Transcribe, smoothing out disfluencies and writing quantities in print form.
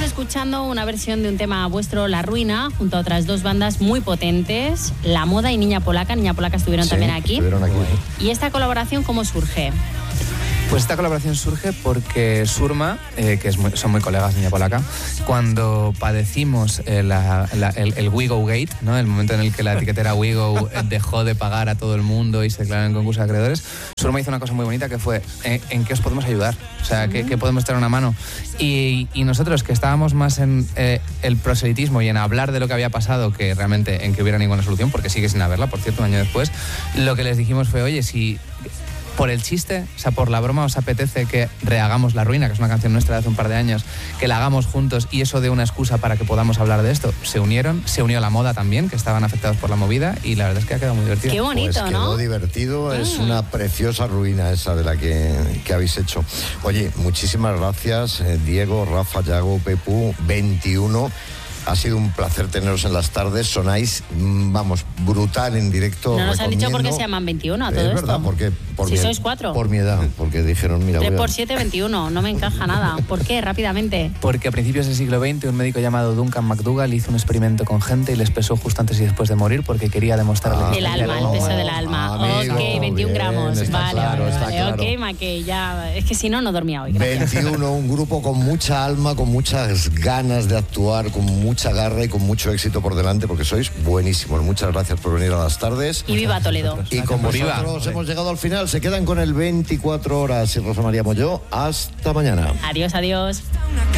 escuchando una versión de un tema vuestro, La Ruina, junto a otras dos bandas muy potentes, La Moda y Niña Polaca. Niña Polaca estuvieron también aquí. Estuvieron aquí. ¿Y esta colaboración cómo surge? Pues esta colaboración surge porque Surma, son muy colegas, Niña Polaca, cuando padecimos el WeGo Gate, ¿no? El momento en el que la etiquetera WeGo dejó de pagar a todo el mundo y se declaró en concurso de acreedores, Surma hizo una cosa muy bonita que fue ¿en qué os podemos ayudar? O sea, ¿qué podemos echar una mano? Y nosotros, que estábamos más en el proselitismo y en hablar de lo que había pasado que realmente en que hubiera ninguna solución, porque sigue sin haberla, por cierto, un año después, lo que les dijimos fue, oye, si por el chiste, o sea, por la broma, os apetece que rehagamos La Ruina, que es una canción nuestra de hace un par de años, que la hagamos juntos y eso dé una excusa para que podamos hablar de esto. Se unieron, se unió La Moda también, que estaban afectados por la movida, y la verdad es que ha quedado muy divertido. Qué bonito, pues ¿no? Quedó divertido, es una preciosa ruina esa de la que habéis hecho. Oye, muchísimas gracias, Diego, Rafa, Yago, Pepu, 21. Ha sido un placer teneros en las tardes. Sonáis, vamos, brutal en directo. No nos han dicho por qué se llaman 21 a todo esto. Es verdad, porque si sois 4. Por mi edad, porque dijeron, mira... 3 por 7, 21, no me encaja nada. ¿Por qué? Rápidamente. Porque a principios del siglo XX un médico llamado Duncan McDougall hizo un experimento con gente y les pesó justo antes y después de morir porque quería demostrarles... El alma, el peso del alma. Amigo, ok, 21 bien, gramos. está Vale, claro, vale, está vale. claro. Ok, Mackey, ya... Es que si no, no dormía hoy. Gracias. 21, un grupo con mucha alma, con muchas ganas de actuar, con mucha garra y con mucho éxito por delante, porque sois buenísimos. Muchas gracias por venir a las tardes. Y viva Toledo. Y con vosotros hemos llegado al final. Se quedan con el 24 horas y Rosa María Molló. Hasta mañana. Adiós, adiós.